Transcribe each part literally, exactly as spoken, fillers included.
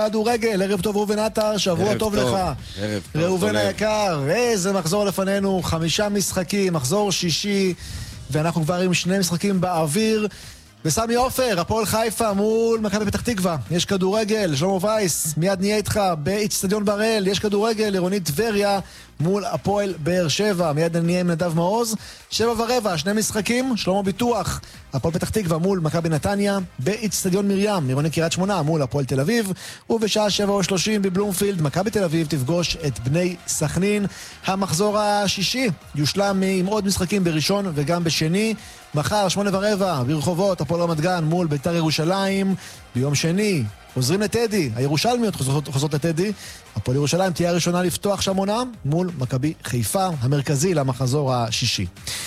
כדורגל, ערב טוב ראובן עטר, שבוע טוב לך. ראובן היקר, איזה מחזור לפנינו, חמישה משחקים, מחזור שישי, ואנחנו כבר עם שני משחקים באוויר. בסמי עופר, הפועל חיפה מול מכבי פתח תקווה, יש כדורגל, שלמה וייס, מיד נהיה איתך באצטדיון בראל, יש כדורגל, עירונית טבריה מול הפועל באר שבע, מיד נהיה עם נדב מעוז, שבע ורבע, שני משחקים, שלמה ביטוח, הפועל פתח תקווה מול מכבי נתניה, באצטדיון מרים, עירונית קריית שמונה מול הפועל תל אביב, ובשעה שבע ושלושים בבלומפילד, מכבי תל אביב תפגוש את בני סכנין. המחזור השישי יושלם עם עוד משחקים בראשון וגם בשני. מחר שמונה ורבע ברחובות הפועל רמת גן מול בית"ר ירושלים. ביום שני חוזרים לטדי, הירושלמיות חוזרות, חוזרות לטדי. הפועל ירושלים תהיה הראשונה לפתוח שם עונה מול מכבי חיפה, המרכזי למחזור השישי.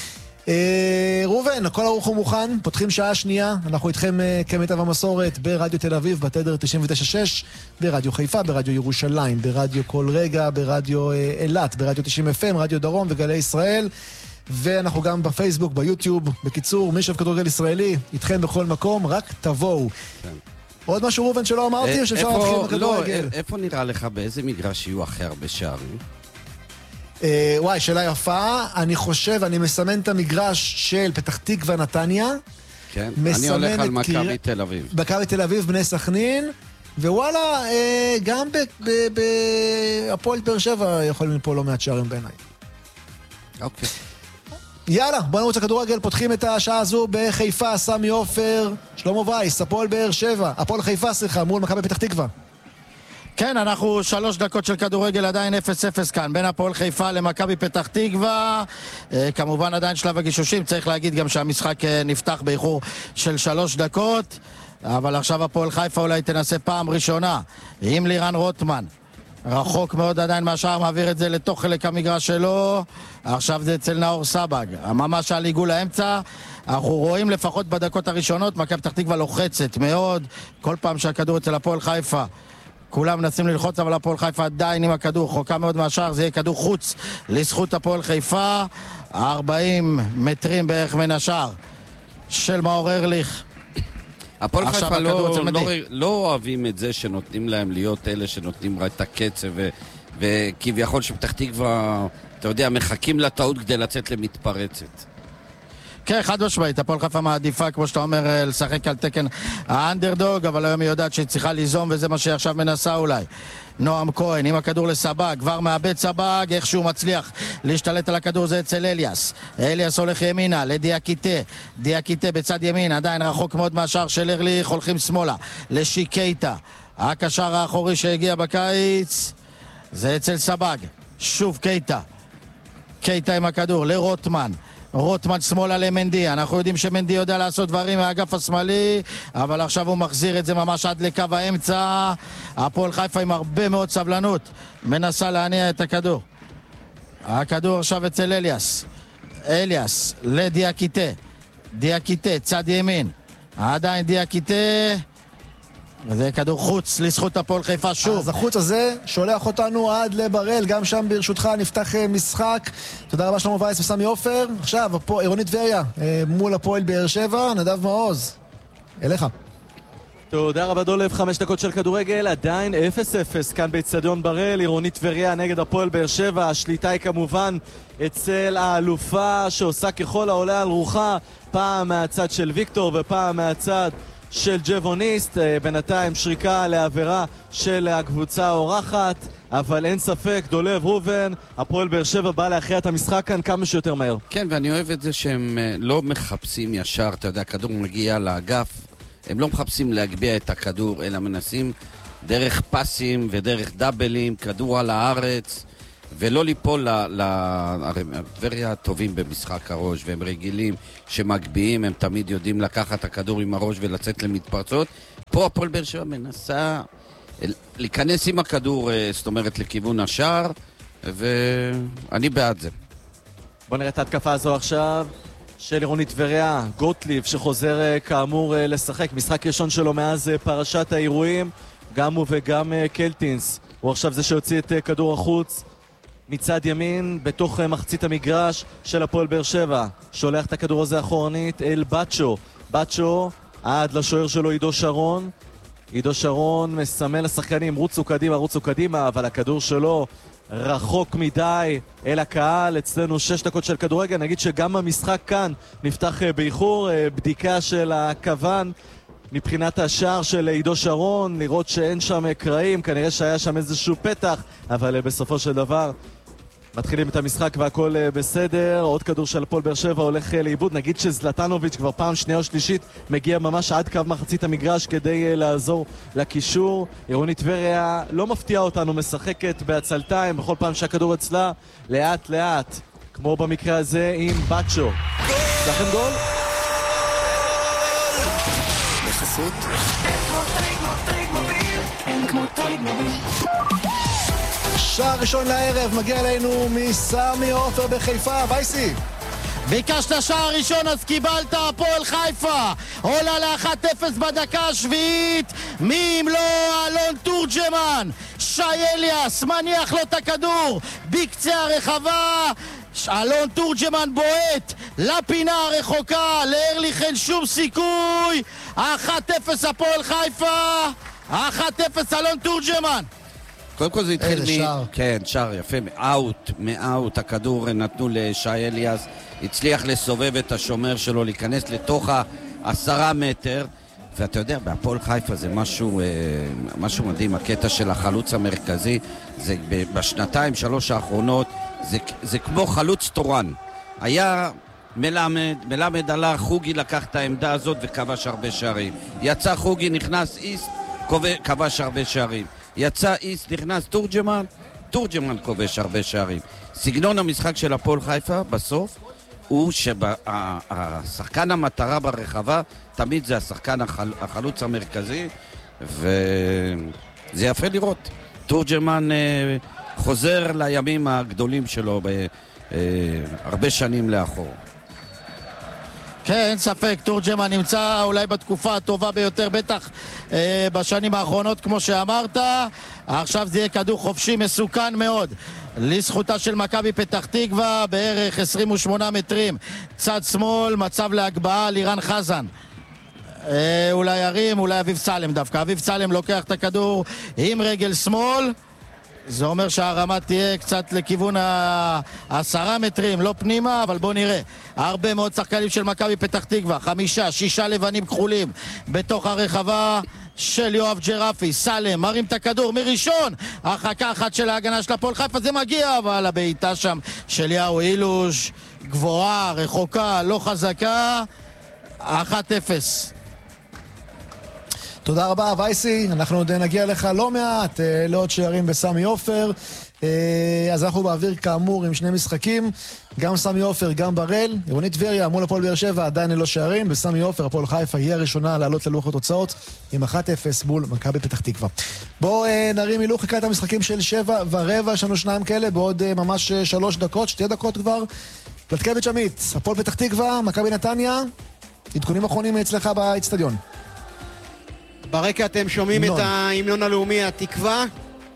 אה, ראובן, הכל ערוך ומוכן, פותחים שעה שנייה, אנחנו איתכם אה, כמיטב המסורת ברדיו תל אביב, בתדר תשעים ותשע נקודה שש, ברדיו חיפה, ברדיו ירושלים, ברדיו כל רגע, ברדיו אה, אילת, ברדיו תשעים אף אם, רדיו דרום וגלי ישראל. ואנחנו גם בפייסבוק, ביוטיוב. בקיצור, מי שאוהב כדורגל ישראלי, איתכם בכל מקום, רק תבואו. כן. עוד משהו ראובן שלא אמרתי, או שאפשר להתחיל בכדורגל? איפה נראה לך, באיזה מגרש יהיו הכי הרבה שערים? אה, וואי, שאלה יפה. אני חושב, אני מסמן את המגרש של פתח תקווה נתניה. כן, אני הולך על מכבי תל אביב. מכבי תל אביב, בני סכנין. ווואלה, אה, גם בהפועל באר שבע יכולים פה לא מעט שערים בעיניי. אוקיי. יאללה, בוא נרוץ לכדורגל, פותחים את השעה הזו בחיפה, סמי עופר, שלמה וייס, הפועל באר שבע, הפועל חיפה, סליחה, מול מכבי פתח תקווה. כן, אנחנו שלוש דקות של כדורגל, עדיין אפס אפס כאן, בין הפועל חיפה למכבי פתח תקווה. אה, כמובן עדיין שלב הגישושים, צריך להגיד גם שהמשחק אה, נפתח באיחור של שלוש דקות, אבל עכשיו הפועל חיפה אולי תנסה פעם ראשונה עם לירן רוטמן. רחוק מאוד עדיין מהשאר, מעביר את זה לתוך חלק המגרש שלו. עכשיו זה אצל נאור סבג, ממש על עיגול האמצע. אנחנו רואים לפחות בדקות הראשונות מכבי פתח תקווה לוחצת מאוד כל פעם שהכדור אצל הפועל חיפה, כולם מנסים ללחוץ, אבל הפועל חיפה עדיין עם הכדור, חוקה מאוד מהשאר. זה יהיה כדור חוץ לזכות הפועל חיפה, ארבעים מטרים בערך מן השאר של מאור ארליך. הפועל חיפה לא, לא, לא אוהבים את זה שנותנים להם להיות אלה שנותנים רק את הקצב, ו, וכביכול שפתח תקווה, אתה יודע, מחכים לטעות כדי לצאת למתפרצת. כן, חד משמעית, הפועל חיפה מעדיפה, כמו שאתה אומר, לשחק על תקן האנדרדוג, אבל היום היא יודעת שהיא צריכה ליזום, וזה מה שעכשיו מנסה אולי. נועם כהן עם הכדור לסבג, כבר מאבד סבג, איכשהו מצליח להשתלט על הכדור, זה אצל אליאס. אליאס הולך ימינה לדיאקיטה, דיאקיטה בצד ימין, עדיין רחוק מאוד מהשאר של ארליך, הולכים שמאלה לשיקייטה, הקשר האחורי שהגיע בקיץ, זה אצל סבג, שוב קייטה, קייטה עם הכדור לרוטמן, רוטמן שמאלה למנדי, אנחנו יודעים שמנדי יודע לעשות דברים מהאגף השמאלי, אבל עכשיו הוא מחזיר את זה ממש עד לקו האמצע. הפועל חיפה עם הרבה מאוד סבלנות מנסה להניע את הכדור. הכדור עכשיו אצל אליאס, אליאס לדיאקיטה, דיאקיטה צד ימין, עדיין דיאקיטה, וזה כדור חוץ לזכות הפועל חיפה שוב. אז החוץ הזה שולח אותנו עד לבראל, גם שם ברשותך נפתח משחק. תודה רבה שלמה וייס וסמי עופר. עכשיו עירונית טבריה מול הפועל באר שבע, נדב מעוז, אליך. תודה רבה דולב, חמש דקות של כדורגל, עדיין אפס אפס כאן באצטדיון בראל, עירונית טבריה נגד הפועל באר שבע. השליטה היא כמובן אצל האלופה שעושה ככל העולה על רוחה, פעם מהצד של ויקטור ופעם מהצד של ג'בוניסט. בינתיים שריקה לעבירה של הקבוצה האורחת, אבל אין ספק, דולב ראובן, הפועל באר שבע בא להכריע את המשחק כאן כמה שיותר מהר. כן, ואני אוהב את זה שהם לא מחפשים ישר, אתה יודע, הכדור מגיע לאגף, הם לא מחפשים להגביע את הכדור, אלא מנסים דרך פסים ודרך דאבלים, כדור על הארץ, ולא ליפול ל... טבריה טובים במשחק הראש, והם רגילים שמגביעים, הם תמיד יודעים לקחת את הכדור עם הראש ולצאת למתפרצות. פה הפועל באר שבע מנסה להיכנס עם הכדור, זאת אומרת, לכיוון השער, ואני בעד זה. בוא נראה את ההתקפה הזו עכשיו של עירונית טבריה, גוטליב שחוזר כאמור לשחק, משחק ראשון שלו מאז פרשת האירועים, גם הוא וגם קלטינס, הוא עכשיו זה שהוציא את כדור החוץ מצד ימין בתוך מחצית המגרש של הפועל באר שבע. שולח את הכדור הזה אחורנית אל בצ'ו, בצ'ו עד לשוער שלו עידו שרון, עידו שרון מסמן לשחקנים, רוצו קדימה, רוצו קדימה, אבל הכדור שלו רחוק מדי אל הקהל. אצלנו שש דקות של כדורגל. נגיד שגם המשחק כאן נפתח באיחור. בדיקה של הכוון מבחינת השער של עידו שרון, לראות שאין שם קרעים, כנראה שהיה שם איזשהו פתח, אבל בסופו של דבר מתחילים את המשחק והכל בסדר. עוד כדור של הפועל באר שבע הולך לאיבוד. נגיד שזלטנוביץ' כבר פעם שנייה או שלישית מגיע ממש עד קו מחצית המגרש כדי לעזור לקישור. עירונית טבריה לא מפתיעה אותנו, משחקת בעצלתיים בכל פעם שהכדור אצלה, לאט לאט, כמו במקרה הזה עם בצ'ו. לכם גול? בחסות שער ראשון לערב מגיע אלינו מסמי עופר בחיפה. וייסי, ביקשת שער ראשון אז קיבלת. הפועל חיפה עולה ל-אחת אפס בדקה השביעית. מי אם לא אלון תורג'מן. שי אליאס מניח לו את הכדור בקצה הרחבה. אלון תורג'מן בועט לפינה הרחוקה, לארליך אין שום סיכוי. אחת אפס הפועל חיפה, אחת אפס אלון תורג'מן. קודם כל זה התחיל מ... שער. כן, שער יפה, מאוט, מאוט, הכדור נתנו לשי אליאס, הצליח לסובב את השומר שלו, להיכנס לתוך העשרה מטר, ואתה יודע, בהפועל חיפה זה משהו, משהו מדהים, הקטע של החלוץ המרכזי, זה בשנתיים, שלוש האחרונות, זה, זה כמו חלוץ תורן. היה מלמד, מלמד עלה, חוגי לקח את העמדה הזאת וכבש הרבה שערים. יצא חוגי, נכנס איסט, כבש הרבה שערים. יצא איסט, נכנס תורג'מן, תורג'מן כובש הרבה שערים. סגנון המשחק של הפועל חיפה בסוף הוא שהשחקן המטרה ברחבה תמיד זה השחקן החל, החלוץ המרכזי, וזה יפה לראות. תורג'מן אה, חוזר לימים הגדולים שלו בהרבה שנים לאחור. כן, אין ספק, תורג'מן נמצא אולי בתקופה הטובה ביותר, בטח אה, בשנים האחרונות, כמו שאמרת. עכשיו זה יהיה כדור חופשי מסוכן מאוד לזכותה של מכבי פתח תקווה, בערך עשרים ושמונה מטרים צד שמאל, מצב להגבהה לירן חזן. אה, אולי ירים, אולי אביב סלם דווקא. אביב סלם לוקח את הכדור עם רגל שמאל, זה אומר שהרמה תהיה קצת לכיוון העשרה מטרים, לא פנימה, אבל בוא נראה. הרבה מאוד שחקנים של מכבי פתח תקווה, חמישה, שישה לבנים כחולים בתוך הרחבה של יואב ג'רפי. סלם מרים את הכדור מראשון, הרחקה אחת של ההגנה של הפועל חיפה, זה מגיע, אבל הבעיטה שם של יאו אילוש גבוהה, רחוקה, לא חזקה. אחת אפס. תודה רבה וייסי, אנחנו עוד נגיע לך לא מעט אה, לעוד שערים בסמי עופר. אה, אז אנחנו באוויר כאמור עם שני משחקים, גם סמי עופר גם בראל. עירונית טבריה מול הפועל באר שבע עדיין ללא שערים. בסמי עופר הפועל חיפה היא הראשונה לעלות ללוח התוצאות עם אחת אפס מול מכבי פתח תקווה. בואו אה, נרים הילוך לקראת המשחקים של שבע ורבע, יש לנו שניים כאלה בעוד אה, ממש אה, שלוש דקות, שתי דקות כבר. פלטקביץ' עמית, הפועל פתח תקווה, מכבי נתניה, עדכונים אחרונים אצלך באצטדיון. ברקע אתם שומעים את ההמנון הלאומי, התקווה.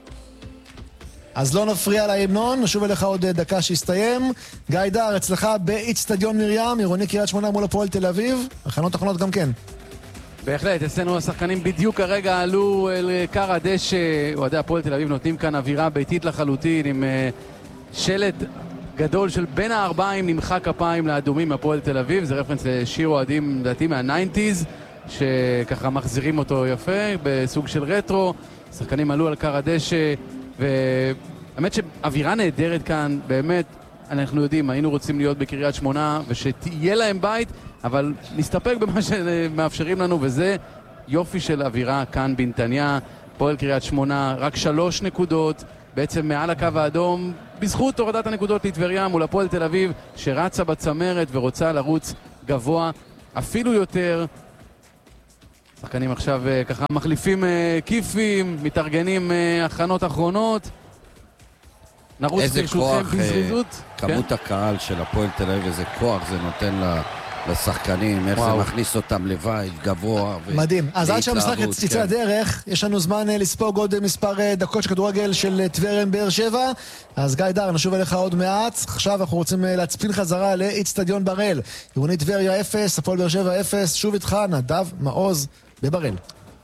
אז לא נפריע להמנון, נשוב אליך עוד דקה שיסתיים. גיא דר, אצלך באצטדיון מרים, עירוני קריית שמונה מול הפועל תל אביב, הכנות אחרונות גם כן. בהחלט, אצלנו השחקנים בדיוק הרגע עלו אל קר הדשא, אוהדי הפועל תל אביב נותנים כאן אווירה ביתית לחלוטין, עם שלט גדול של בין הארבעים נמחא כפיים לאדומים הפועל תל אביב, זה רפרנס לשיר אוהדים לדעתי מה-תשעים, שככה מחזירים אותו יפה, בסוג של רטרו. שחקנים עלו על קר הדשא, והאמת שאווירה נהדרת כאן, באמת, אנחנו יודעים, היינו רוצים להיות בקריית שמונה, ושתהיה להם בית, אבל נסתפק במה שמאפשרים לנו, וזה יופי של אווירה כאן בנתניה. פועל קריית שמונה, רק שלוש נקודות, בעצם מעל הקו האדום, בזכות הורדת הנקודות לטבריה מול הפועל תל אביב, שרצה בצמרת ורוצה לרוץ גבוה אפילו יותר. שחקנים עכשיו ככה מחליפים כיפים, מתארגנים הכנות אחרונות. נרוץ ברשותכם בזריזות. כמות הקהל של הפועל תל אביב, איזה כוח זה נותן לשחקנים, איך זה מכניס אותם לבית, גבוה. מדהים. אז עד שהמשחק יצא לדרך, יש לנו זמן לספוג עוד מספר דקות של כדורגל של טבריה באר שבע. אז גיא דר, נשוב אליך עוד מעט. עכשיו אנחנו רוצים להצפין חזרה לאצטדיון בראל. עירונית טבריה אפס, הפועל באר שבע אפס. שוב איתך, נדב מעוז בבראל.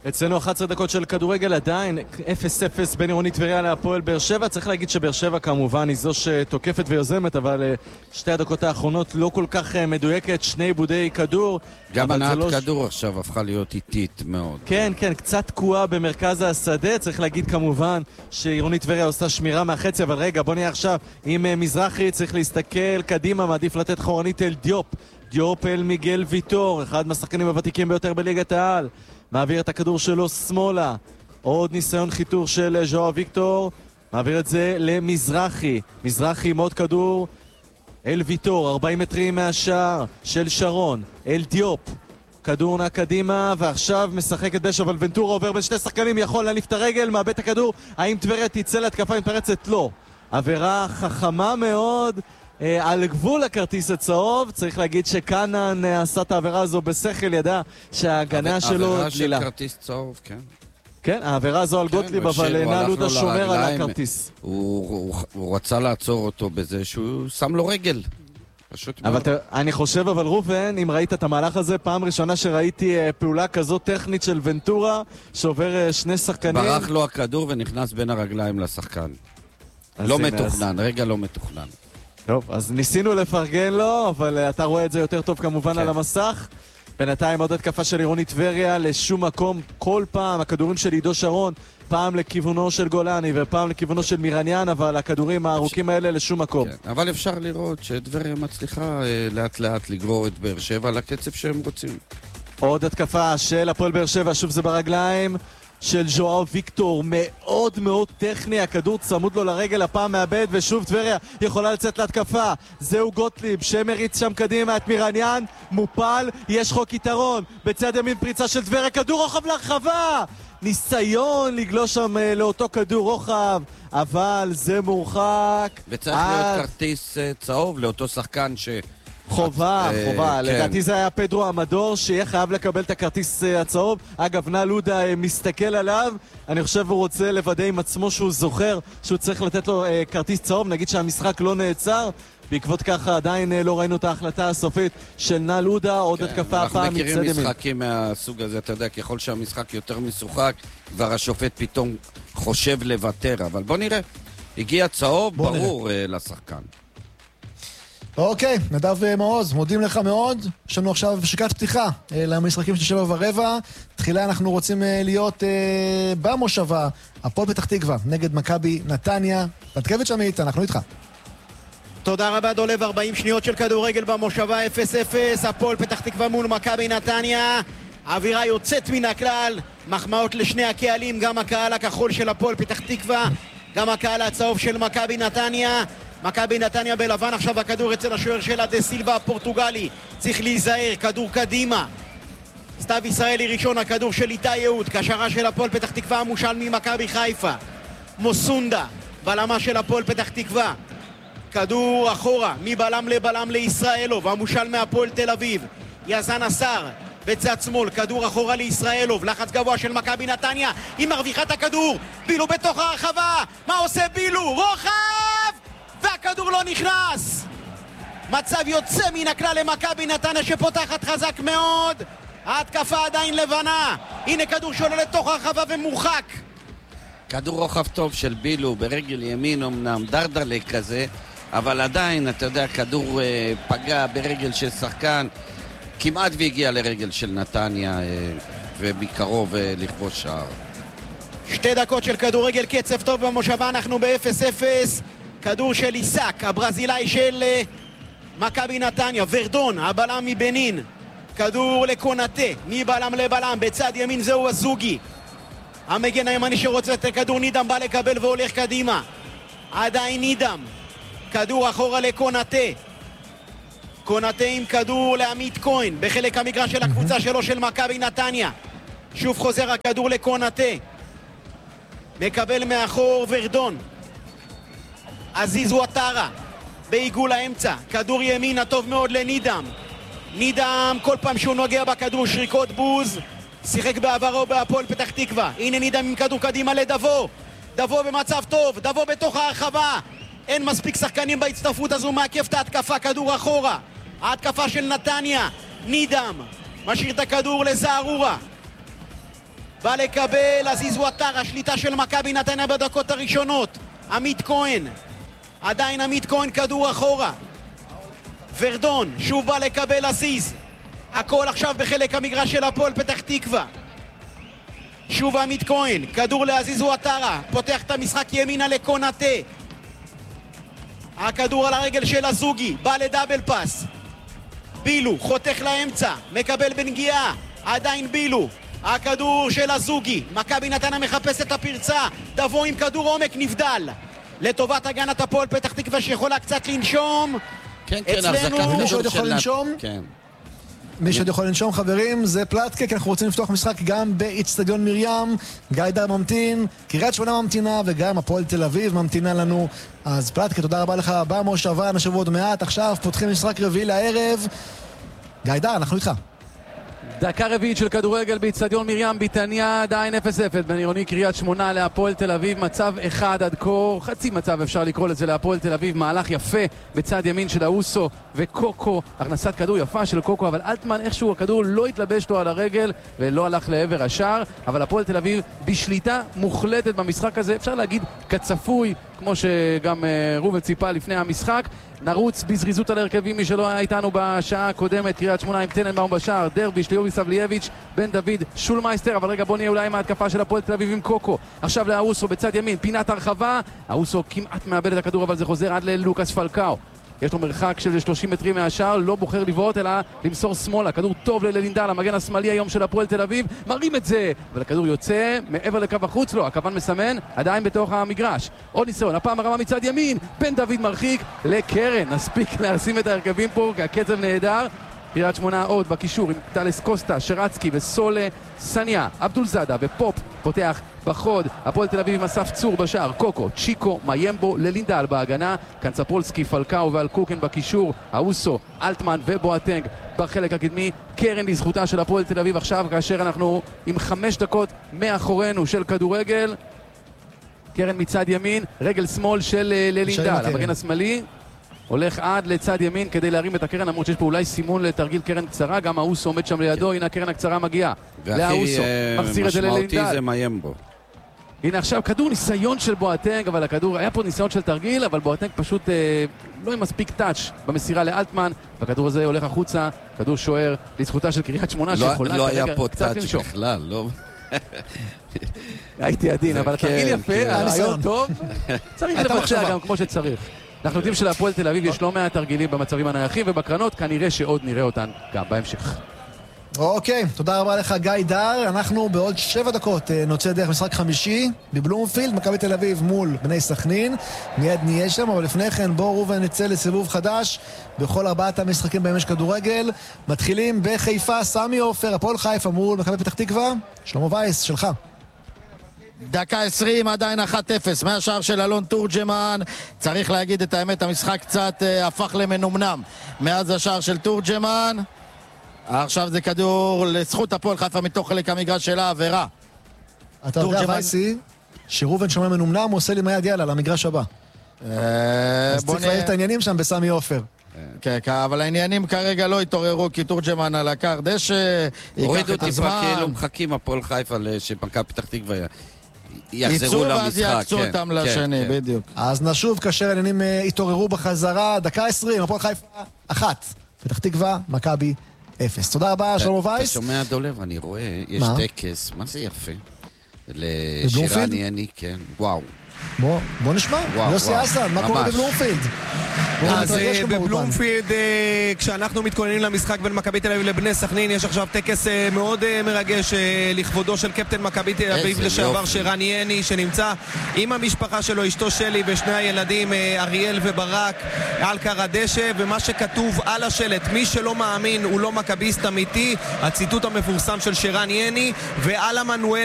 אצלנו אחת עשרה דקות של כדורגל, עדיין אפס אפס בין עירוני טבריה להפועל באר שבע. צריך להגיד שבאר שבע כמובן היא זו שתוקפת ויוזמת, אבל שתי הדקות האחרונות לא כל כך מדויקת, שני עיבודי כדור. גם הנעת לא... כדור עכשיו הפכה להיות איטית מאוד. כן, כן, קצת תקועה במרכז השדה. צריך להגיד כמובן שעירוני טבריה עושה שמירה מהחצי, אבל רגע, בוא נהיה עכשיו עם מזרחי, צריך להסתכל קדימה, מעדיף לתת חורנית אל דיופ. דיופ אל מיגל ויטור, אחד מהשחקנים הוותיקים ביותר בליגת העל. מעביר את הכדור שלו שמאלה, עוד ניסיון חיתוך של ז'ואר ויקטור, מעביר את זה למזרחי, מזרחי עם עוד כדור אל ויטור, ארבעים מטרים מהשער של שרון, אל דיופ, כדור נע קדימה, ועכשיו משחק את דשא, אבל ונטורה עובר בין שני שחקנים, יכול להניף את הרגל, מאבד את הכדור, האם טבריה תצא להתקפה מתפרצת? לא. עבירה חכמה מאוד, על גבול הכרטיס הצהוב. צריך להגיד שקנן עשה את העבירה הזו בשכל, ידע שההגנה שלו עבירה דלילה. של כרטיס צהוב, כן. כן, העבירה הזו על גוטליב, אבל נעלודה שומר על הכרטיס. הוא רצה לעצור אותו בזה שהוא שם לו רגל. אבל אני חושב, אבל רובן, אם ראית את המהלך הזה, פעם ראשונה שראיתי פעולה כזאת טכנית של ונטורה, שעובר שני שחקנים. ברח לו הכדור ונכנס בין הרגליים לשחקן. לא מתוכנן, רגע לא מתוכנן. טוב, אז ניסינו לפרגן לו, אבל אתה רואה את זה יותר טוב כמובן כן. על המסך. בינתיים עוד התקפה של עירוני טבריה לשום מקום. כל פעם הכדורים של עידו שרון, פעם לכיוונו של גולני ופעם לכיוונו של מירניאן, אבל הכדורים הארוכים האלה לשום מקום. כן, אבל אפשר לראות שטבריה מצליחה אה, לאט לאט לגרור את באר שבע לקצב שהם רוצים. עוד התקפה של הפועל באר שבע, שוב זה ברגליים של ז'ואר ויקטור, מאוד מאוד טכני, הכדור צמוד לו לרגל, הפעם מאבד, ושוב טבריה יכולה לצאת להתקפה. זהו גוטליב שמריץ שם קדימה את מירניאן, מופל, יש חוק יתרון בצד ימין, פריצה של טבריה, כדור רוחב להרחבה, ניסיון לגלוש שם לאותו כדור רוחב, אבל זה מורחק. וצריך להיות כרטיס צהוב לאותו שחקן ש... חובה, חובה. לדעתי זה היה פדרו המדור שיהיה חייב לקבל את הכרטיס הצהוב. אגב, נעלודה מסתכל עליו, אני חושב הוא רוצה לוודא עם עצמו שהוא זוכר שהוא צריך לתת לו כרטיס צהוב. נגיד שהמשחק לא נעצר, בעקבות ככה עדיין לא ראינו את ההחלטה הסופית של נעלודה. עוד התקפה הפעם מצד ימין. אנחנו מכירים משחקים מהסוג הזה, אתה יודע, ככל שהמשחק יותר משוחק, כבר השופט פתאום חושב לוותר. אבל בוא נראה, הגיע צהוב ברור לשחקן. אוקיי, נדב מעוז, מודים לך מאוד. יש לנו עכשיו שקת פתיחה למשחקים של שבע ורבע. תחילה אנחנו רוצים להיות במושבה, הפועל פתח תקווה נגד מכבי נתניה. פתקביץ' עמית, אנחנו איתך. תודה רבה דולב, ארבעים שניות של כדורגל במושבה, אפס אפס, הפועל פתח תקווה מול מכבי נתניה. האווירה יוצאת מן הכלל, מחמאות לשני הקהלים, גם הקהל הכחול של הפועל פתח תקווה, גם הקהל הצהוב של מכבי נתניה. מכבי נתניה בלבן, עכשיו הכדור אצל השוער שלה דה סילבה הפורטוגלי, צריך להיזהר, כדור קדימה, סתיו ישראלי ראשון, הכדור של איתי יהוד, קשרה של הפועל פתח תקווה המושל ממכבי חיפה, מוסונדה, בלמה של הפועל פתח תקווה, כדור אחורה, מבלם לבלם לישראלוב, המושל מהפועל תל אביב, יזן אסר, בצד שמאל, כדור אחורה לישראלוב, לחץ גבוה של מכבי נתניה, היא מרוויחה את הכדור, בילו בתוך הרחבה, מה עושה בילו? רוחב! והכדור לא נכנס. מצב יוצא מן הכלל למכבי נתניה שפותחת חזק מאוד. ההתקפה עדיין לבנה. הנה כדור שעולה לתוך הרחבה ומורחק. כדור רוחב טוב של בילו ברגל ימין, אמנם דרדלה כזה, אבל עדיין, אתה יודע, כדור אה, פגע ברגל של שחקן, כמעט והגיע לרגל של נתניה, אה, ומקרוב אה, לכבוש שער. שתי דקות של כדורגל, קצב טוב במושבה, אנחנו ב-אפס אפס. כדור של איסק, הברזילאי של מכבי נתניה, ורדון, הבלם מבנין, כדור לקונטה, מבלם לבלם, בצד ימין זהו הזוגי, המגן הימני שרוצה את הכדור, נידם בא לקבל והולך קדימה, עדיין נידם, כדור אחורה לקונטה, קונטה עם כדור לעמית כהן, בחלק המגרש של הקבוצה שלו של מכבי נתניה, שוב חוזר הכדור לקונטה, מקבל מאחור ורדון, עזיז וואטרה בעיגול האמצע, כדור ימין הטוב מאוד לנידם, נידם כל פעם שהוא נוגע בכדור שריקות בוז, שיחק בעברו בהפועל פתח תקווה, הנה נידם עם כדור קדימה לדבו, דבו במצב טוב, דבו בתוך הרחבה, אין מספיק שחקנים בהצטרפות הזו, מעכב את ההתקפה, כדור אחורה, ההתקפה של נתניה, נידם משאיר את הכדור לזערורה, בא לקבל עזיז וואטר, השליטה של מכבי נתניה בדקות הראשונות. עמית כהן, עדיין עמית כהן, כדור אחורה. ורדון, שוב בא לקבל עזיז. הכל עכשיו בחלק המגרש של הפועל פתח תקווה. שוב עמית כהן, כדור לעזיז וואטרה, פותח את המשחק ימינה לקונאטה. הכדור על הרגל של הזוגי, בא לדאבל פס. בילו, חותך לאמצע, מקבל בנגיעה, עדיין בילו. הכדור של הזוגי, מכבי נתניה מחפש את הפרצה, תבוא עם כדור עומק, נבדל. לטובת הגנת הפועל פתח תקווה שיכולה קצת לנשום. כן, כן, אצלנו... מי שעוד יכול לנשום? כן. מי שעוד יכול לנשום, חברים, זה פלטקה, כי אנחנו רוצים לפתוח משחק גם באצטדיון מרים. גיא דר ממתין, קריית שמונה ממתינה, וגם הפועל תל אביב ממתינה לנו. אז פלטקה, תודה רבה לך במושבה, נשבו עוד מעט. עכשיו פותחים משחק רביעי לערב. גיא דר, אנחנו איתך. דקה רביעית של כדורגל באצטדיון מרים ביתניה, עדיין אפס אפס בין עירוני קריית שמונה להפועל תל אביב, מצב אחד עד כה, חצי מצב אפשר לקרוא לזה להפועל תל אביב, מהלך יפה בצד ימין של האוסו וקוקו, הכנסת כדור יפה של קוקו, אבל אלטמן איכשהו הכדור לא התלבש לו על הרגל ולא הלך לעבר השער, אבל הפועל תל אביב בשליטה מוחלטת במשחק הזה, אפשר להגיד כצפוי, כמו שגם רובן ציפה לפני המשחק. נרוץ בזריזות על הרכבים, מי שלא היה איתנו בשעה הקודמת, קריית שמונה עם טננבאום בשער, דרביש ליובי סבלייביץ', בן דוד, שולמייסטר, אבל רגע בוא נהיה אולי עם ההתקפה של הפועל תל אביב עם קוקו. עכשיו לאוסו בצד ימין, פינת הרחבה, האוסו כמעט מאבד את הכדור, אבל זה חוזר עד ללוקאס פלקאו. יש לו מרחק של שלושים מטרים מהשער, לא בוחר לבעוט אלא למסור שמאלה, כדור טוב ללינדל, המגן השמאלי היום של הפועל תל אביב, מרים את זה, אבל הכדור יוצא מעבר לקו החוץ לו, הכוון מסמן, עדיין בתוך המגרש. עוד ניסיון, הפעם הרמה מצד ימין, בן דוד מרחיק לקרן, נספיק להשים את ההרכבים פה, כי הקצב נהדר. קריית שמונה עוד בקישור עם טלס קוסטה, שרצקי וסולה סניה, אבדול זאדה ופופ פותח בחוד, הפועל תל אביב עם אסף צור בשער, קוקו, צ'יקו, מיימבו, ללינדל בהגנה, קנצפולסקי, פלקאו ואלקוקן בקישור, האוסו, אלטמן ובואטנג בחלק הקדמי, קרן לזכותה של הפועל תל אביב עכשיו, כאשר אנחנו עם חמש דקות מאחורינו של כדורגל, קרן מצד ימין, רגל שמאל של ללינדל, המגן השמאלי הולך עד לצד ימין כדי להרים את הקרן, למרות שיש פה אולי סימון לתרגיל קרן קצרה, גם האוסו עומד שם לידו, הנה הקרן הקצרה מגיעה לאוסו, מחזיר את זה ללינדל. משמעותי זה מיימבו. הנה עכשיו כדור ניסיון של בואטנג, אבל הכדור, היה פה ניסיון של תרגיל, אבל בואטנג פשוט אה, לא עם מספיק טאץ' במסירה לאלטמן, והכדור הזה הולך החוצה, כדור שוער לזכותה של קריית שמונה לא, שיכולה לא היה פה טאץ' בכלל, לא... הייתי עדין, אבל התרגיל יפה, הרעיון טוב, צריך לבצע גם כמו שצריך. אנחנו יודעים שלהפועל תל אביב יש לא מעט תרגילים במצבים הנייחים ובקרנות, כנראה שעוד נראה אותן גם בהמשך. אוקיי, תודה רבה לך גיא דר. אנחנו בעוד שבע דקות נוצא דרך משחק חמישי בבלומפילד, מכבי תל אביב מול בני סכנין. מיד נהיה שם, אבל לפני כן בואו ראובן נצא לסיבוב חדש בכל ארבעת המשחקים בהם יש כדורגל. מתחילים בחיפה, סמי עופר, הפועל חיפה מול מכבי פתח תקווה. שלמה וייס, שלך. דקה עשרים, עדיין אחת אפס מהשער של אלון תורג'מן. צריך להגיד את האמת, המשחק קצת אה, הפך למנומנם מאז השער של תורג'מן. עכשיו זה כדור לזכות הפועל חיפה מתוך חלק המגרש של העבירה. אתה יודע וייסי, שראובן שומע מנומנם, הוא עושה לי מיד יאללה למגרש הבא. אז צריך להעיר את העניינים שם בסמי עופר. כן, אבל העניינים כרגע לא התעוררו, כי תורג'מן על הקר דשא, ייקח את הזמן. כאילו מחכים הפועל חיפה שמכבי פתח תקווה יחזרו למשחק. ואז יעקצו אותם לשני, בדיוק. אז נשוב כאשר העניינים התעוררו בחזרה, דקה עשרים, הפועל חיפה אחת, פתח תקווה, מכבי אפס. תודה רבה, שלמה וייס. אתה שומע דולב, אני רואה, יש טקס, מה זה יפה? לשירן יני, כן, וואו. בוא, בוא נשמע, יוסי אסן, מה קורה בבלומפילד? אז בבלומפילד, כשאנחנו מתכוננים למשחק בין מכבי תל אביב לבני סכנין, יש עכשיו טקס מאוד מרגש לכבודו של קפטן מכבי תל אביב לשעבר שירן יני, שנמצא עם המשפחה שלו, אשתו שלי ושני הילדים אריאל וברק על קר הדשא, ומה שכתוב על השלט, מי שלא מאמין הוא לא מכביסט אמיתי, הציטוט המפורסם של שירן יני, ועל המנואלה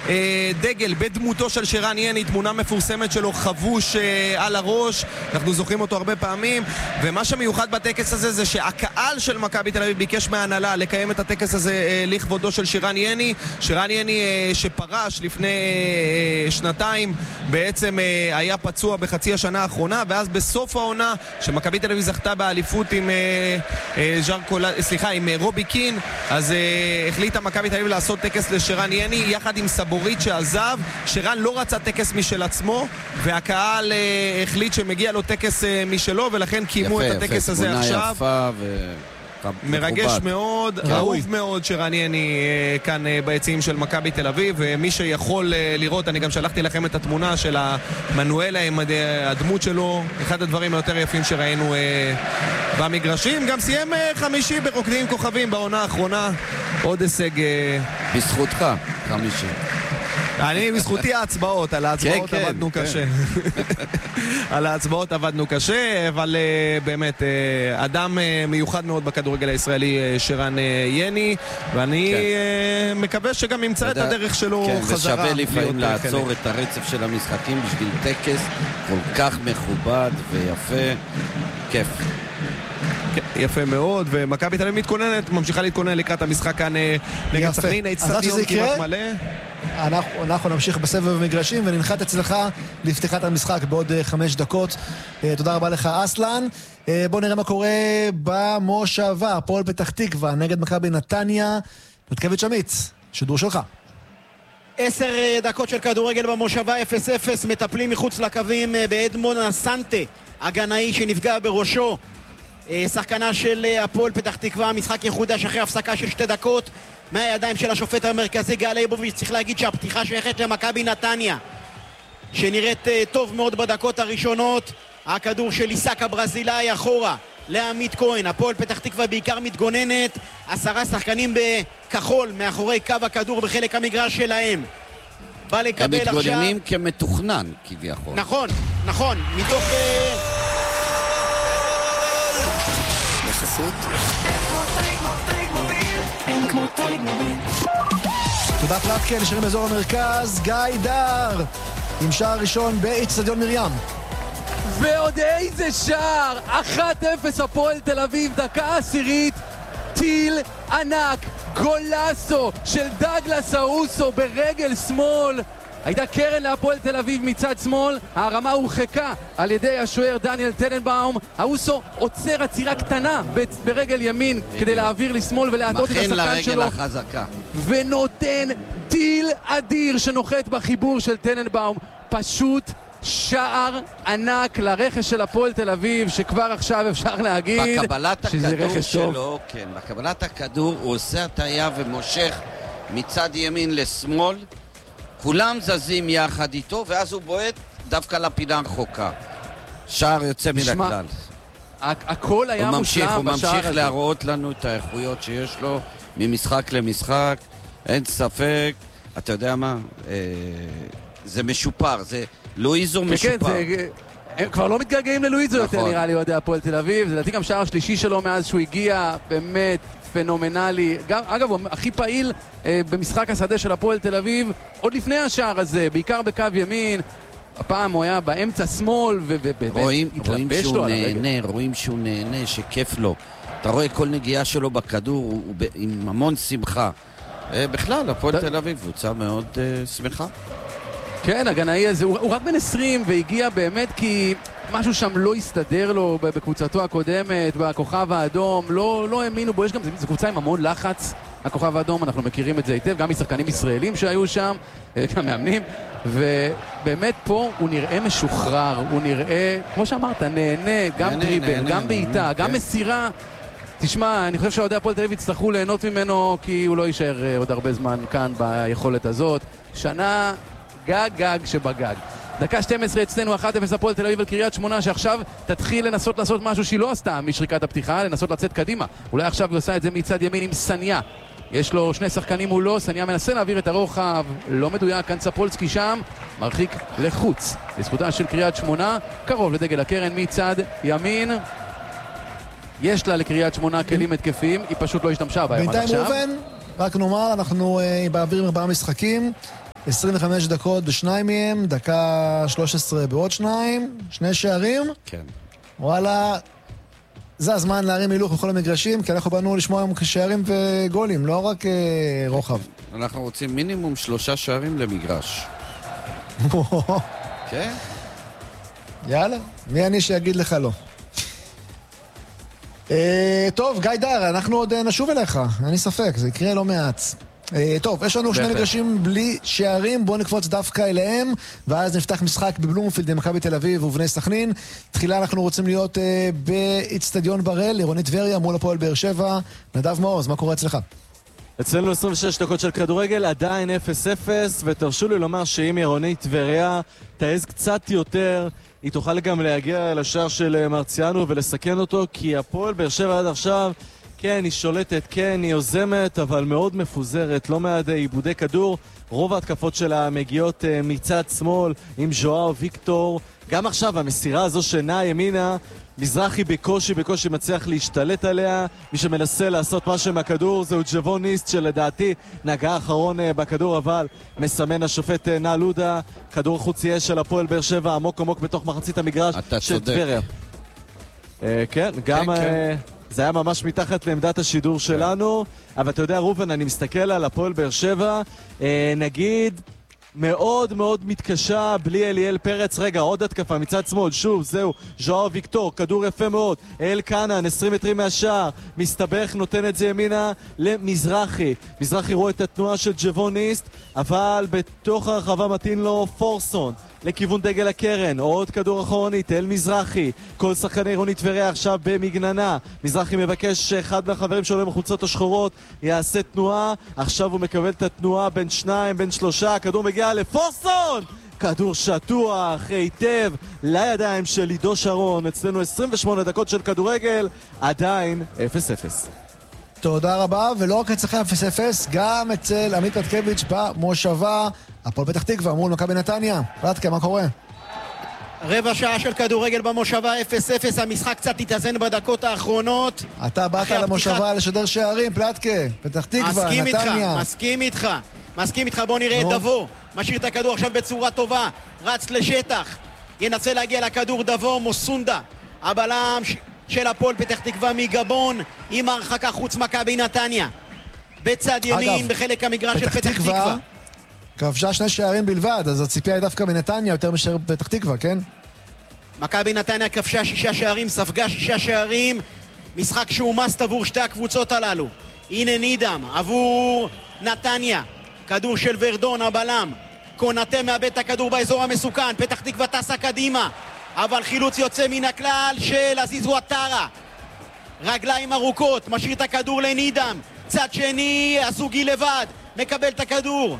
דגל בדמותו של שרן יני, תמונה מפורסמת שלו חבוש על הראש, אנחנו זוכרים אותו הרבה פעמים, ומה שמיוחד בטקס הזה זה שהקהל של מכבי תל אביב ביקש מההנהלה לקיים את הטקס הזה לכבודו של שרן יני. שרן יני שפרש לפני שנתיים בעצם היה פצוע בחצי השנה האחרונה, ואז בסוף העונה שמכבי תל אביב זכתה באליפות עם ז'אר קולה, סליחה, עם רובי קין, אז החליטה מכבי תל אביב לעשות טקס לשרן יני יחד עם סבורית שעזב. שרן לא רצה טקס משל עצמו, והקהל החליט שמגיע לו טקס משלו, ולכן קיימו את הטקס הזה עכשיו. יפה ו... מרגש מאוד, אהוב מאוד שרן יני כאן ביציעים של מכבי תל אביב, ומי שיכול לראות, אני גם שלחתי לכם את התמונה של המנואלה עם הדמות שלו, אחד הדברים היותר יפים שראינו במגרשים. גם סיים חמישי ברוקדים כוכבים בעונה האחרונה, עוד הישג בזכותך, חמישי. אני בזכותי ההצבעות, על ההצבעות כן, עבדנו כן, קשה. כן. על ההצבעות עבדנו קשה, אבל uh, באמת, uh, אדם uh, מיוחד מאוד בכדורגל הישראלי, uh, שרן uh, יני, ואני כן. uh, מקווה שגם ימצא את הדרך שלו כן, חזרה. ושווה לפעמים לעצור את הרצף של המשחקים בשביל טקס כל כך מכובד ויפה, כיף. יפה מאוד, ומכבי תל אביב מתכוננת, ממשיכה להתכונן לקראת המשחק כאן נגד סכנין, האצטדיון כמעט מלא. אנחנו, אנחנו נמשיך בסבב מגרשים וננחת אצלך לפתיחת המשחק בעוד חמש דקות. תודה רבה לך אסלן. בוא נראה מה קורה במושבה, הפועל פתח תקווה נגד מכבי נתניה. נתקביץ' אמיץ, שידור שלך. עשר דקות של כדורגל במושבה, אפס אפס, מטפלים מחוץ לקווים באדמון הסנטה, הגנאי שנפגע בראשו. שחקנה של הפועל פתח תקווה, משחק יחודש אחרי הפסקה של שתי דקות מהידיים של השופט המרכזי גל ליבוביץ'. צריך להגיד שהפתיחה שייכת למכבי נתניה, שנראית טוב מאוד בדקות הראשונות. הכדור של איסק הברזילאי אחורה לעמית כהן. הפועל פתח תקווה בעיקר מתגוננת, עשרה שחקנים בכחול מאחורי קו הכדור בחלק המגרש שלהם. בא לקבל עכשיו... הם מתגוננים כמתוכנן כביכול. נכון, נכון, מתוך... תודה פלטקה, נשארים באזור המרכז. גיא דר עם שער ראשון באצטדיון מרים. ועוד איזה שער! אחת אפס הפועל תל אביב, דקה עשירית, טיל ענק, גולסו של דגלס אאוסו ברגל שמאל. הייתה קרן להפועל תל אביב מצד שמאל, הרמה הורחקה על ידי השוער דניאל טננבאום. אאוסו עוצר עצירה קטנה ברגל ימין כדי להעביר לשמאל ולהטות את השחקן שלו, החזקה. ונותן טיל אדיר שנוחת בחיבור של טננבאום. פשוט שער ענק לרכש של הפועל תל אביב, שכבר עכשיו אפשר להגיד שזה רכש טוב. שלו, כן, בקבלת הכדור הוא עושה הטעיה ומושך מצד ימין לשמאל, כולם זזים יחד איתו, ואז הוא בועט דווקא לפינה הרחוקה. שער יוצא מן הכלל. הכל היה מושלם בשער הזה. הוא ממשיך להראות לנו את האיכויות שיש לו ממשחק למשחק, אין ספק. אתה יודע מה? זה משופר, זה לואיזו משופר. הם כבר לא מתגעגעים ללואיזו יותר, נראה לי, אוהדי הפועל תל אביב. זה לדעתי גם שער השלישי שלו מאז שהוא הגיע, באמת פנומנלי. גם, אגב, הוא הכי פעיל אה, במשחק השדה של הפועל תל אביב, עוד לפני השער הזה, בעיקר בקו ימין. הפעם הוא היה באמצע שמאל, ובאמת רואים, רואים שהוא נהנה, רואים שהוא נהנה, שכיף לו. אתה רואה כל נגיעה שלו בכדור, הוא, הוא עם המון שמחה. אה, בכלל, הפועל תל אביב, קבוצה מאוד אה, שמחה. כן, הגנאי הזה, הוא, הוא רק בן עשרים, והגיע באמת כי משהו שם לא הסתדר לו בקבוצתו הקודמת, בכוכב האדום, לא, לא האמינו בו. יש גם, זו קבוצה עם המון לחץ, הכוכב האדום, אנחנו מכירים את זה היטב, גם משחקנים ישראלים שהיו שם, גם מאמנים, ובאמת פה הוא נראה משוחרר, הוא נראה, כמו שאמרת, נהנה, גם נהנה, טריבל, נהנה, גם בעיטה, גם כן. מסירה. תשמע, אני חושב שהעודי הפועל תל אביב יצטרכו ליהנות ממנו, כי הוא לא יישאר עוד הרבה זמן כאן ביכולת הזאת. שנה גג גג שבגג. דקה שתים עשרה אצלנו, אחת אפס הפועל תל אביב על קריית שמונה, שעכשיו תתחיל לנסות לעשות משהו שהיא לא עשתה משריקת הפתיחה, לנסות לצאת קדימה. אולי עכשיו היא עושה את זה מצד ימין עם סניה. יש לו שני שחקנים מולו, סניה מנסה להעביר את הרוחב, לא מדויק, כאן צפולסקי שם, מרחיק לחוץ. לזכותה של קריית שמונה, קרוב לדגל הקרן מצד ימין. יש לה לקריית שמונה כלים התקפיים, היא פשוט לא השתמשה בהם עד עכשיו. בינתיים ראובן, רק נאמר, אנחנו באוויר עם ארבעה משחקים. עשרים וחמש דקות בשניים מהם, דקה שלוש עשרה בעוד שניים, שני שערים. כן. וואלה, זה הזמן להרים הילוך בכל המגרשים, כי אנחנו באנו לשמוע היום שערים וגולים, לא רק אה, רוחב. אנחנו רוצים מינימום שלושה שערים למגרש. כן? יאללה, מי אני שיגיד לך לא. אה, טוב, גיא דר, אנחנו עוד נשוב אליך, אין לי ספק, זה יקרה לא מעט. אה, טוב, יש לנו שני מגרשים בלי שערים, בואו נקפוץ דווקא אליהם, ואז נפתח משחק בבלומפילד עם מכבי תל אביב ובני סכנין. תחילה אנחנו רוצים להיות אה, באצטדיון בראל, עירונית טבריה מול הפועל באר שבע. נדב מעוז, מה קורה אצלך? אצלנו עשרים ושש דקות של כדורגל, עדיין אפס אפס, ותרשו לי לומר שאם עירונית טבריה תעז קצת יותר, היא תוכל גם להגיע לשער של מרציאנו ולסכן אותו, כי הפועל באר שבע עד עכשיו, כן, היא שולטת, כן, היא יוזמת, אבל מאוד מפוזרת, לא מעט עיבודי כדור. רוב ההתקפות שלה מגיעות מצד שמאל עם ז'ואאו ויקטור. גם עכשיו המסירה הזו שנעה ימינה, מזרחי בקושי בקושי מצליח להשתלט עליה. מי שמנסה לעשות משהו מהכדור זהו ג'וון ניסט, שלדעתי נגע אחרון בכדור, אבל מסמן השופט נעלודה. כדור חוץ יהיה של הפועל באר שבע עמוק עמוק בתוך מחצית המגרש של טבריה. כן, גם זה היה ממש מתחת לעמדת השידור שלנו. אבל אתה יודע רובן, אני מסתכל על הפועל באר שבע, נגיד מאוד מאוד מתקשה בלי אליאל פרץ. רגע, עוד התקפה מצד שמאל, שוב, זהו, ז'ואאו ויקטור, כדור יפה מאוד, אל קנן, עשרים מטרים מהשער, מסתבך, נותן את זה ימינה למזרחי. מזרחי רואה את התנועה של ג'וון ניסט, אבל בתוך הרחבה מתאים לו פורסון לכיוון דגל הקרן. עוד כדור אחרונית אל מזרחי, כל שחקני עירונית טבריה עכשיו במגננה. מזרחי מבקש שאחד מהחברים שלו עם החולצות השחורות יעשה תנועה, עכשיו הוא מקבל את התנועה בין שניים, בין שלושה, הכדור מגיע לפורסון, כדור שטוח היטב לידיים של עידו שרון. אצלנו עשרים ושמונה דקות של כדורגל, עדיין אפס אפס. תודה רבה, ולא רק אצלכם אפס אפס, גם אצל עמית פתקביץ' במושבה, הפועל פתח תקווה מול מכבי נתניה. פתקה, מה קורה? רבע שעה של כדורגל במושבה, אפס אפס, המשחק קצת התאזן בדקות האחרונות. אתה באת למושבה לשדר שערים, פלטקה, פתח תקווה, מסכים נתניה. איתך, מסכים איתך, מסכים איתך, בוא נראה את דבו, משאיר את הכדור עכשיו בצורה טובה, רץ לשטח, ינסה להגיע לכדור דבו, מוסונדה, הבלם ש... של הפועל פתח תקווה מגבון, עם הרחקה חוץ מכבי נתניה. בצד ימין, בחלק המגרש של פתח תקווה. כבשה שני שערים בלבד, אז הציפייה היא דווקא מנתניה יותר משער פתח תקווה, כן? מכבי נתניה כבשה שישה שערים, ספגה שישה שערים, משחק שהוא מסט עבור שתי הקבוצות הללו. הנה נידם עבור נתניה, כדור של ורדון הבלם, קונטה מאבד את הכדור באזור המסוכן, פתח תקווה טסה קדימה, אבל חילוץ יוצא מן הכלל של עזיז וטרה, רגליים ארוכות, משאיר את הכדור לנידם, צד שני הסוגי לבד, מקבל את הכדור,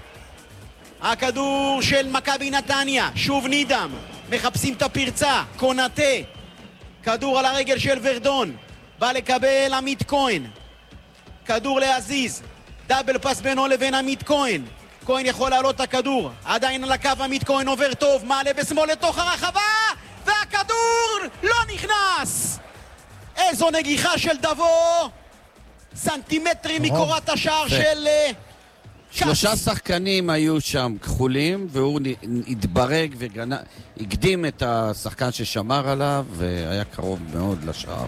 הכדור של מכבי נתניה, שוב נידם, מחפשים את הפרצה, קונטה, כדור על הרגל של ורדון, בא לקבל עמית כהן, כדור לעזיז, דאבל פס בינו לבין עמית כהן, כהן יכול לעלות את הכדור, עדיין על הקו עמית כהן עובר טוב, מעלה בשמאל לתוך הרחבה, והכדור לא נכנס. איזו נגיחה של דבו, סנטימטרים מקורת השער של שלושה שחקנים היו שם כחולים, והוא התברג והקדים את השחקן ששמר עליו, והיה קרוב מאוד לשער.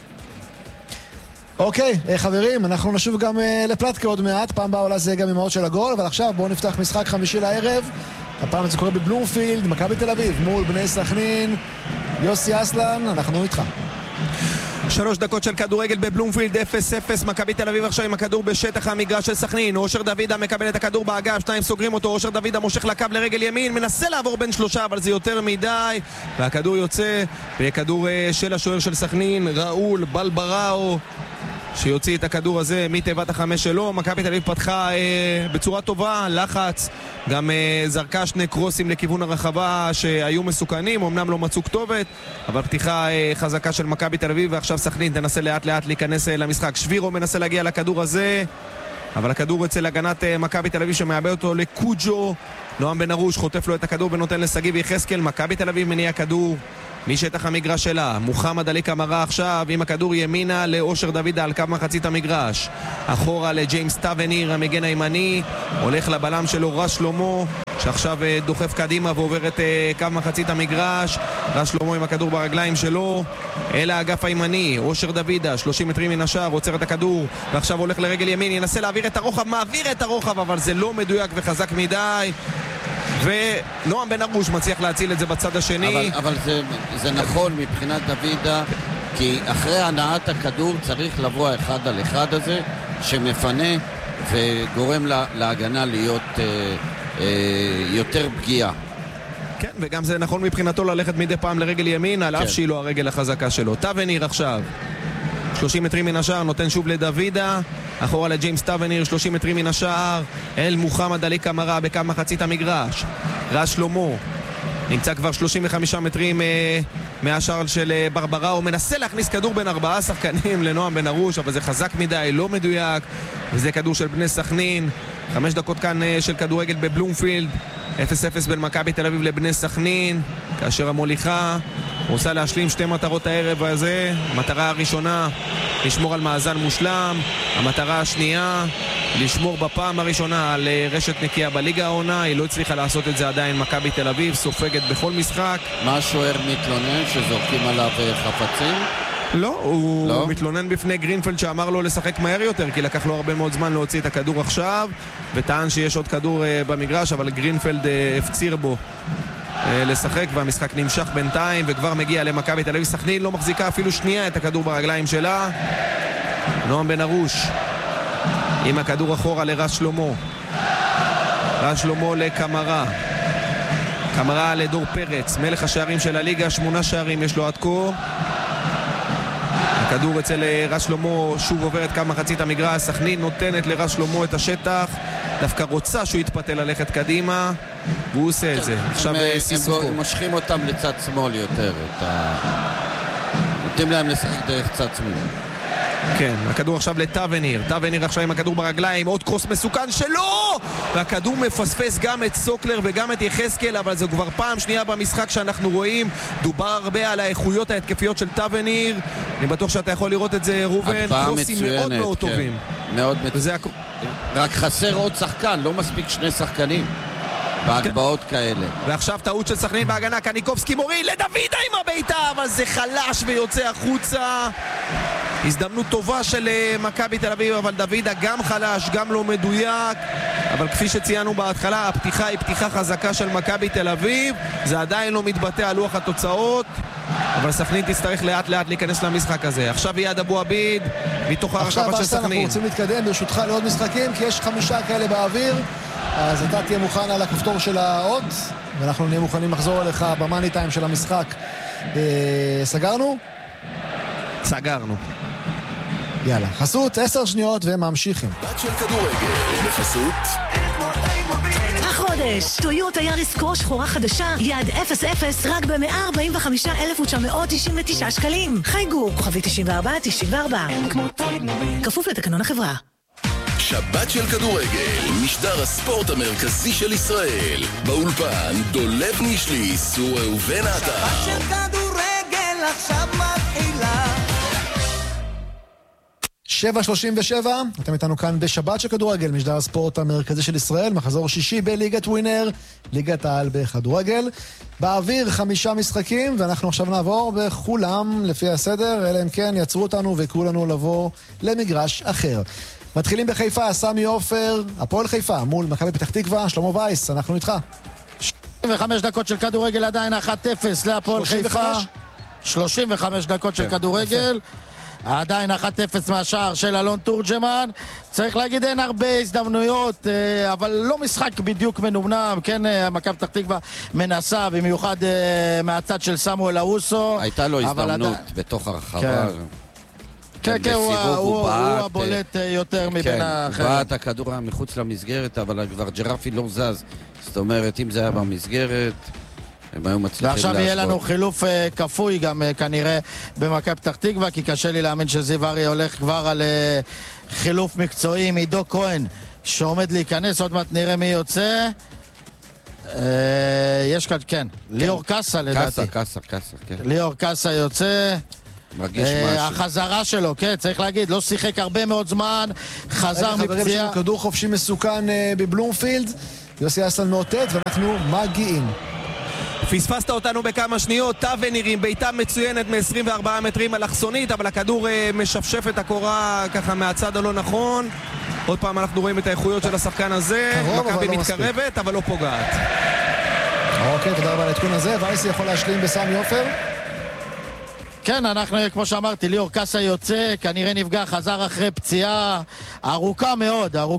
אוקיי, חברים, אנחנו נשוב גם לפלטקה עוד מעט, פעם באה עולה זה גם עם האות של הגול, אבל עכשיו בואו נפתח משחק חמישי לערב, הפעם זה קורה בבלומפילד, מכבי תל אביב מול בני סכנין. יוסי אסלן, אנחנו איתך. שלוש דקות של כדורגל בבלומפילד, אפס אפס, מכבי תל אביב עכשיו עם הכדור בשטח המגרש של סכנין. אושר דוידה מקבל את הכדור באגף, שתיים סוגרים אותו, אושר דוידה מושך לקו לרגל ימין, מנסה לעבור בין שלושה, אבל זה יותר מדי, והכדור יוצא, וכדור של השוער של סכנין, ראול בלבראו, שיוציא את הכדור הזה מתיבת החמש שלו. מכבי תל אביב פתחה אה, בצורה טובה, לחץ, גם אה, זרקה שני קרוסים לכיוון הרחבה שהיו מסוכנים, אמנם לא מצאו כתובת, אבל פתיחה אה, חזקה של מכבי תל אביב, ועכשיו סכנין תנסה לאט לאט להיכנס אה, למשחק. שבירו מנסה להגיע לכדור הזה, אבל הכדור אצל הגנת אה, מכבי תל אביב שמאבד אותו לקוג'ו. נועם בן ארוש חוטף לו את הכדור ונותן לסגיב יחזקאל. מכבי תל אביב מניע כדור משטח המגרש שלה, מוחמד עלי קמרה עכשיו עם הכדור ימינה לאושר דוידה על קו מחצית המגרש, אחורה לג'יימס טאבניר המגן הימני, הולך לבלם שלו רז שלמה, שעכשיו דוחף קדימה ועובר את קו מחצית המגרש. רז שלמה עם הכדור ברגליים שלו אל האגף הימני. אושר דוידה, שלושים מטרים מן השער, עוצר את הכדור ועכשיו הולך לרגל ימין, ינסה להעביר את הרוחב, מעביר את הרוחב, אבל זה לא מדויק וחזק מדי, ונועם בן ארוש מצליח להציל את זה בצד השני. אבל, אבל זה, זה נכון מבחינת דוידה, כי אחרי הנעת הכדור צריך לבוא האחד על אחד הזה שמפנה וגורם לה, להגנה להיות אה, אה, יותר פגיעה. כן, וגם זה נכון מבחינתו ללכת מדי פעם לרגל ימין, על אף שהיא לא הרגל החזקה שלו. טווניר עכשיו שלושים מטרים מן השער, נותן שוב לדוידה, אחורה לג'יימס טווניר, שלושים מטרים מן השער, אל מוחמד עלי קמרה בקו מחצית המגרש. רז שלמה נמצא כבר שלושים וחמישה מטרים אה, מהשער של אה, ברברה, הוא מנסה להכניס כדור בין ארבעה שחקנים לנועם בן ארוש, אבל זה חזק מדי, לא מדויק, וזה כדור של בני סכנין. חמש דקות כאן אה, של כדורגל בבלומפילד, אפס אפס בין מכבי תל אביב לבני סכנין, כאשר המוליכה רוצה להשלים שתי מטרות הערב הזה. המטרה הראשונה, לשמור על מאזן מושלם. המטרה השנייה, לשמור בפעם הראשונה על רשת נקייה בליגה העונה. היא לא הצליחה לעשות את זה עדיין. מכבי תל אביב סופגת בכל משחק. מה השוער מתלונן שזורקים עליו חפצים? לא, הוא לא? מתלונן בפני גרינפלד שאמר לו לשחק מהר יותר, כי לקח לו הרבה מאוד זמן להוציא את הכדור עכשיו, וטען שיש עוד כדור uh, במגרש, אבל גרינפלד uh, הפציר בו uh, לשחק, והמשחק נמשך בינתיים, וכבר מגיע למכבי תל אביב. סכנין לא מחזיקה אפילו שנייה את הכדור ברגליים שלה. נועם בן ארוש עם הכדור אחורה לרז שלמה. רז שלמה לקמרה. קמרה לדור פרץ, מלך השערים של הליגה, שמונה שערים יש לו עד כה. הכדור אצל רז שלמה, שוב עובר את קו מחצית המגרש. סכנין נותנת לרז שלמה את השטח, דווקא רוצה שהוא יתפתה ללכת קדימה, והוא עושה את זה. עכשיו סיסוקו. הם מושכים אותם לצד שמאל יותר, נותנים להם לשחק דרך צד שמאל. כן, הכדור עכשיו לטווניר. טווניר עכשיו עם הכדור ברגליים, עוד קרוס מסוכן שלו! והכדור מפספס גם את סוקלר וגם את יחזקאל, אבל זו כבר פעם שנייה במשחק שאנחנו רואים. דובר הרבה על האיכויות ההתקפיות של טווניר. אני בטוח שאתה יכול לראות את זה, רובן. קרוסים מאוד מאוד טובים. מאוד מצוין. רק חסר עוד שחקן, לא מספיק שני שחקנים בהגבעות כאלה. ועכשיו טעות של סכנין בהגנה, קניקובסקי מוריד לדוידה עם הביתה, אבל זה חלש ויוצא החוצה. הזדמנות טובה של מכבי תל אביב, אבל דוידה גם חלש, גם לא מדויק. אבל כפי שציינו בהתחלה, הפתיחה היא פתיחה חזקה של מכבי תל אביב. זה עדיין לא מתבטא על לוח התוצאות, אבל סכנין תצטרך לאט לאט להיכנס למשחק הזה. עכשיו יעד אבו עביד מתוך הרחבה של סכנין. עכשיו אנחנו רוצים להתקדם ברשותך לעוד משחקים, כי יש חמישה כאלה באוויר. אז אתה תהיה מוכן על הכפתור של האות, ואנחנו נהיה מוכנים לחזור אליך במאני טיים של המשחק. סגרנו? סגרנו. יאללה, חסות עשר שניות וממשיכים. בת של כדורגל, בחסות החודש, טויוטה יאריס קרו שחורה חדשה, יעד אפס אפס רק ב-מאה ארבעים וחמישה אלף תשע מאות תשעים ותשע שקלים. חייגו, כוכבי תשעים וארבע תשעים וארבע. כפוף לתקנון החברה. שבת של כדורגל, משדר הספורט המרכזי של ישראל. באולפן דולב נישליס וראובן עטר. שבת של כדורגל עכשיו מתחילה. שבע שלושים ושבע, אתם איתנו כאן בשבת של כדורגל, משדר הספורט המרכזי של ישראל, מחזור שישי בליגת ווינר, ליגת העל בכדורגל. באוויר חמישה משחקים, ואנחנו עכשיו נעבור בכולם לפי הסדר, אלא אם כן יצרו אותנו ויקראו לנו לבוא למגרש אחר. מתחילים בחיפה, סמי עופר, הפועל חיפה, מול מכבי פתח תקווה, שלמה וייס, אנחנו איתך. שלושים וחמש דקות של כדורגל עדיין, אחת אפס להפועל חיפה. שלושים וחמש דקות של כדורגל. עדיין אחת אפס מהשער של אלון תורג'מן. צריך להגיד אין הרבה הזדמנויות, אבל לא משחק בדיוק מנומנם. כן, מכבי פתח תקווה מנסה, במיוחד מהצד של סמואל אוסו. הייתה לו הזדמנות בתוך הרחבה. כן, כן, הוא הבולט יותר מבין האחרים. הוא בעט הכדור מחוץ למסגרת, אבל כבר ג'רפי לא זז. זאת אומרת, אם זה היה במסגרת, הם היו מצליחים להשוות. ועכשיו יהיה לנו חילוף כפוי גם כנראה במכבי פתח תקווה, כי קשה לי להאמין שזיו ארי הולך כבר על חילוף מקצועי עם עידו כהן, שעומד להיכנס, עוד מעט נראה מי יוצא. יש כאן, כן, ליאור קאסה לדעתי. קאסה, קאסה, קאסה, כן. ליאור קאסה יוצא. מרגיש משהו. החזרה שלו, כן, צריך להגיד, לא שיחק הרבה מאוד זמן, חזר מפציעה. חברים, כדור חופשי מסוכן בבלומפילד, יוסי אסלן מאותת ואנחנו מגיעים. פספסת אותנו בכמה שניות, טאווניר עם בעיטה מצוינת מ-עשרים וארבעה מטרים אלכסונית, אבל הכדור משפשף את הקורה ככה מהצד הלא נכון. עוד פעם אנחנו רואים את האיכויות של השחקן הזה. מכבי מתקרבת אבל לא פוגעת. אוקיי, תודה רבה על העדכון הזה. וייסי יכול להשלים בסמי עופר? כן, אנחנו, כמו שאמרתי, ליאור קאסה יוצא, כנראה נפגע, חזר אחרי פציעה ארוכה מאוד, ארוכה